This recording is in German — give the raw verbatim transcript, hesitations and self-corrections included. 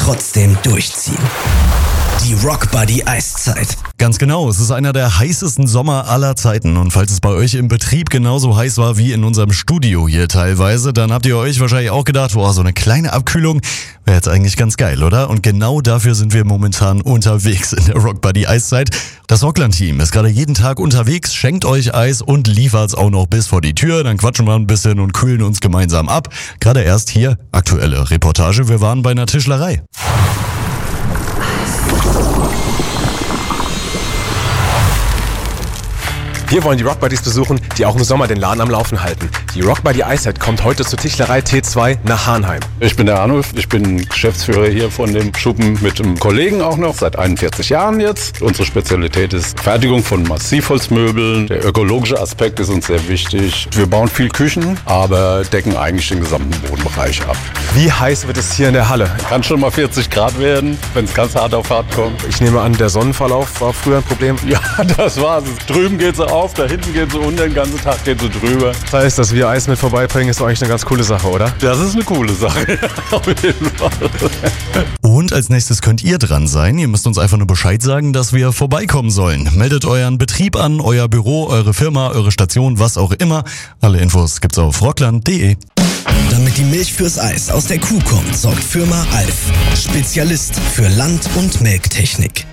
trotzdem durchziehen. Die Rock Buddy Eiszeit. Ganz genau, es ist einer der heißesten Sommer aller Zeiten. Und falls es bei euch im Betrieb genauso heiß war wie in unserem Studio hier teilweise, dann habt ihr euch wahrscheinlich auch gedacht, boah, so eine kleine Abkühlung wäre jetzt eigentlich ganz geil, oder? Und genau dafür sind wir momentan unterwegs in der Rock Buddy Eiszeit. Das Rockland-Team ist gerade jeden Tag unterwegs, schenkt euch Eis und liefert's auch noch bis vor die Tür. Dann quatschen wir ein bisschen und kühlen uns gemeinsam ab. Gerade erst hier, aktuelle Reportage, wir waren bei einer Tischlerei. Wir wollen die Rock Buddies besuchen, die auch im Sommer den Laden am Laufen halten. Die Rock Buddy Eiszeit kommt heute zur Tischlerei T zwei nach Hahnheim. Ich bin der Arnulf, ich bin Geschäftsführer hier von dem Schuppen mit einem Kollegen auch noch, seit einundvierzig Jahren jetzt. Unsere Spezialität ist Fertigung von Massivholzmöbeln. Der ökologische Aspekt ist uns sehr wichtig. Wir bauen viel Küchen, aber decken eigentlich den gesamten Bodenbereich ab. Wie heiß wird es hier in der Halle? Kann schon mal vierzig Grad werden, wenn es ganz hart auf hart kommt. Ich nehme an, der Sonnenverlauf war früher ein Problem. Ja, das war's. Drüben geht's auf. Da hinten geht sie unter, den ganzen Tag geht sie drüber. Das heißt, dass wir Eis mit vorbeibringen, ist doch eigentlich eine ganz coole Sache, oder? Das ist eine coole Sache, auf jeden Fall. Und als nächstes könnt ihr dran sein. Ihr müsst uns einfach nur Bescheid sagen, dass wir vorbeikommen sollen. Meldet euren Betrieb an, euer Büro, eure Firma, eure Station, was auch immer. Alle Infos gibt's auf rockland punkt de. Damit die Milch fürs Eis aus der Kuh kommt, sorgt Firma Alf. Spezialist für Land- und Melktechnik.